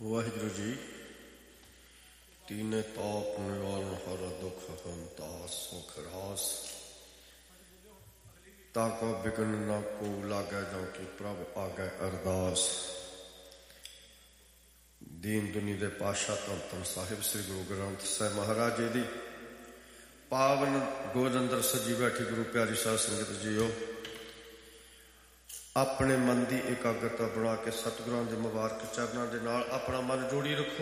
ਵਾਹਿਗੁਰੂ ਜੀ। ਤੀਨੇ ਤਾਪ ਨਿਵਾਰਨ ਹਰ ਦੁਖ ਹੰਤਾ ਸੁਖ ਰਾਸ। ਤਾਕੋ ਬਿਗਨ ਨਾ ਕੋ ਲਾਗੈ ਜੋ ਕਿ ਪ੍ਰਭ ਆਗੈ ਅਰਦਾਸ। ਦੀਨ ਦੁਨੀ ਦੇ ਪਾਤਸ਼ਾਹ ਧੰਨ ਧੰਨ ਸਾਹਿਬ ਸ੍ਰੀ ਗੁਰੂ ਗ੍ਰੰਥ ਸਾਹਿਬ ਮਹਾਰਾਜ ਜੀ ਦੀ ਪਾਵਨ ਗੋਦ ਅੰਦਰ ਸੱਜੀ ਬੈਠੀ ਗੁਰੂ ਪਿਆਰੀ ਸਾਧ ਸੰਗਤ ਜੀਓ, ਆਪਣੇ ਮਨ ਦੀ ਇਕਾਗਰਤਾ ਬਣਾ ਕੇ ਸਤਿਗੁਰਾਂ ਦੇ ਮੁਬਾਰਕ ਚਰਨਾਂ ਦੇ ਨਾਲ ਆਪਣਾ ਮਨ ਜੋੜੀ ਰੱਖੋ।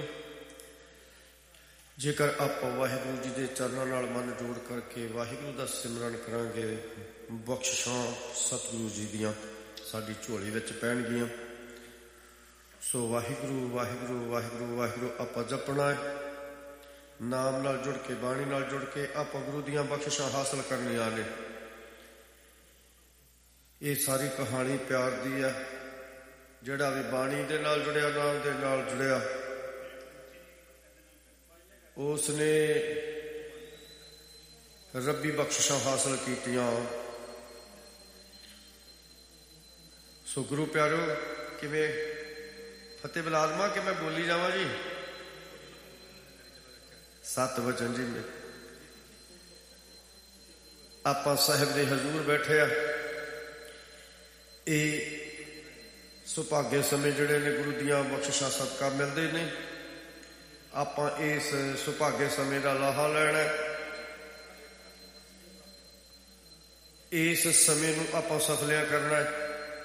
ਜੇਕਰ ਆਪਾਂ ਵਾਹਿਗੁਰੂ ਜੀ ਦੇ ਚਰਨਾਂ ਨਾਲ ਮਨ ਜੋੜ ਕਰਕੇ ਵਾਹਿਗੁਰੂ ਦਾ ਸਿਮਰਨ ਕਰਾਂਗੇ, ਬਖਸ਼ਿਸ਼ਾਂ ਸਤਿਗੁਰੂ ਜੀ ਦੀਆਂ ਸਾਡੀ ਝੋਲੀ ਵਿੱਚ ਪੈਣਗੀਆਂ। ਸੋ ਵਾਹਿਗੁਰੂ ਵਾਹਿਗੁਰੂ ਵਾਹਿਗੁਰੂ ਵਾਹਿਗੁਰੂ ਆਪਾਂ ਜਪਣਾ ਹੈ। ਨਾਮ ਨਾਲ ਜੁੜ ਕੇ, ਬਾਣੀ ਨਾਲ ਜੁੜ ਕੇ ਆਪਾਂ ਗੁਰੂ ਦੀਆਂ ਬਖਸ਼ਿਸ਼ਾਂ ਹਾਸਲ ਕਰਨੀਆਂ ਨੇ। ਇਹ ਸਾਰੀ ਕਹਾਣੀ ਪਿਆਰ ਦੀ ਹੈ। ਜਿਹੜਾ ਵੀ ਬਾਣੀ ਦੇ ਨਾਲ ਜੁੜਿਆ, ਨਾਮ ਦੇ ਨਾਲ ਜੁੜਿਆ, ਉਸ ਨੇ ਰੱਬੀ ਬਖਸ਼ਿਸ਼ਾਂ ਹਾਸਲ ਕੀਤੀਆਂ। ਸੋ ਗੁਰੂ ਪਿਆਰਿਓ, ਕਿਵੇਂ ਫਤਿਹ ਬਲਾਦਮਾ ਕਿ ਮੈਂ ਬੋਲੀ ਜਾਵਾਂ ਜੀ? 7 ਵਚਨ ਜੀ। ਆਪਾਂ ਸਾਹਿਬ ਦੇ ਹਜ਼ੂਰ ਬੈਠੇ ਆ। ਇਹ ਸੁਭਾਗੇ ਸਮੇਂ ਜਿਹੜੇ ਨੇ ਗੁਰੂ ਦੀਆਂ ਬਖਸ਼ਿਸ਼ਾਂ ਸਦਕਾ ਮਿਲਦੇ ਨੇ। ਆਪਾਂ ਇਸ ਸੁਭਾਗੇ ਸਮੇਂ ਦਾ ਲਾਹਾ ਲੈਣਾ। ਇਸ ਸਮੇਂ ਨੂੰ ਆਪਾਂ ਸਫਲਿਆ ਕਰਨਾ ਹੈ।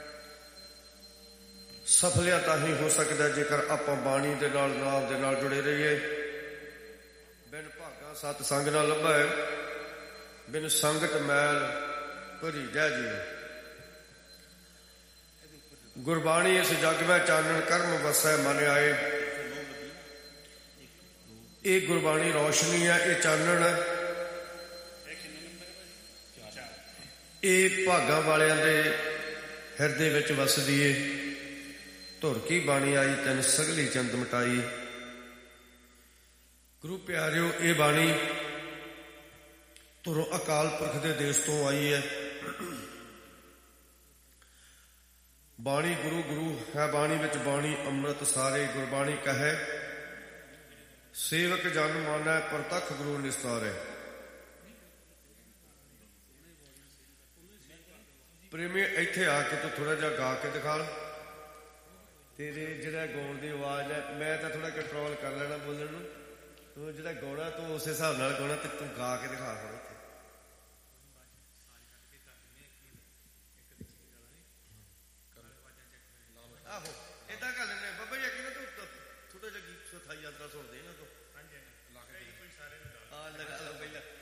ਸਫਲਿਆ ਤਾਂ ਹੀ ਹੋ ਸਕਦਾ ਜੇਕਰ ਆਪਾਂ ਬਾਣੀ ਦੇ ਨਾਲ, ਨਾਮ ਦੇ ਨਾਲ ਜੁੜੇ ਰਹੀਏ। ਬਿਨ ਭਾਗਾ ਸਤ ਸੰਗ ਨਾ ਲੱਭੈ, ਬਿਨ ਸੰਗਤ ਮੈਲ ਭਰੀ ਜੈ ਜੀ। ਗੁਰਬਾਣੀ ਇਸ ਜਗ ਵਿੱਚ ਚਾਨਣ ਕਰਮ ਵਸੈ ਮਨ ਆਏ। ਇਹ ਗੁਰਬਾਣੀ ਰੌਸ਼ਨੀ ਹੈ, ਇਹ ਚਾਨਣ ਹੈ। ਇਹ ਭਾਗਾਂ ਵਾਲਿਆਂ ਦੇ ਹਿਰਦੇ ਵਿੱਚ ਵਸਦੀ ਏ। ਧੁਰ ਕੀ ਬਾਣੀ ਆਈ ਤੈਨ ਸਗਲੀ ਚੰਦ ਮਟਾਈ। ਗੁਰੂ ਪਿਆਰਿਓ, ਇਹ ਬਾਣੀ ਧੁਰੋਂ ਅਕਾਲ ਪੁਰਖ ਦੇ ਦੇਸ਼ ਤੋਂ ਆਈ ਹੈ। ਬਾਣੀ ਗੁਰੂ ਗੁਰੂ ਹੈ। ਬਾਣੀ ਵਿੱਚ ਬਾਣੀ ਅੰਮ੍ਰਿਤ ਸਾਰੇ। ਗੁਰਬਾਣੀ ਕਹੈ ਸੇਵਕ ਜਨ ਮਾਨੈ, ਪ੍ਰਤੱਖ ਗੁਰੂ ਨਿਸਤਾਰੈ। ਪ੍ਰੇਮੀ, ਇੱਥੇ ਆ ਕੇ ਤੂੰ ਥੋੜਾ ਜਿਹਾ ਗਾ ਕੇ ਦਿਖਾ। ਤੇਰੇ ਜਿਹੜਾ ਗਾਉਣ ਦੀ ਆਵਾਜ਼ ਹੈ, ਮੈਂ ਤਾਂ ਥੋੜਾ ਕੰਟਰੋਲ ਕਰ ਲੈਣਾ ਬੋਲਣ ਨੂੰ। ਤੂੰ ਜਿਹੜਾ ਗਾਉਣਾ ਤੂੰ ਉਸੇ ਹਿਸਾਬ ਨਾਲ ਗਾਉਣਾ, ਤੇ ਤੂੰ ਗਾ ਕੇ ਦਿਖਾ ਫਿਰ ਇੱਥੇ। ਆਹੋ ਏਦਾਂ ਕਰ ਲੈਂਦੇ ਬਾਬਾ ਜੀ। ਕਿ ਨਾ ਤੂੰ ਥੋੜਾ ਜਿਹਾ ਗੀਤ ਸੁਥਾਈ ਯਾਤਰਾ ਸੁਣਦੇ ਨਾ ਤੂੰ। ਹਾਂ ਲਗਾ ਲਓ ਪਹਿਲਾਂ।